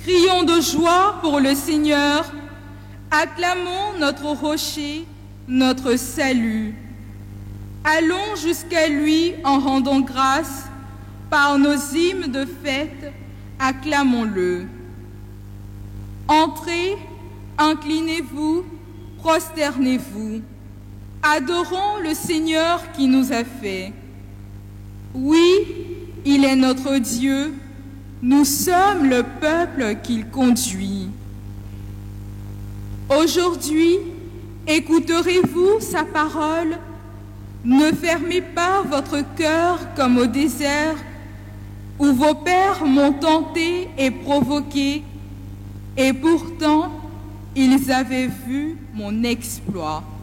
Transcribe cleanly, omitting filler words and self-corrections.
Crions de joie pour le Seigneur, acclamons notre rocher, notre salut. Allons jusqu'à lui en rendant grâce, par nos hymnes de fête, acclamons-le. Entrez, inclinez-vous, prosternez-vous. Adorons le Seigneur qui nous a fait. Oui, il est notre Dieu, nous sommes le peuple qu'il conduit. Aujourd'hui, écouterez-vous sa parole? Ne fermez pas votre cœur comme au désert, où vos pères m'ont tenté et provoqué, et pourtant ils avaient vu mon exploit.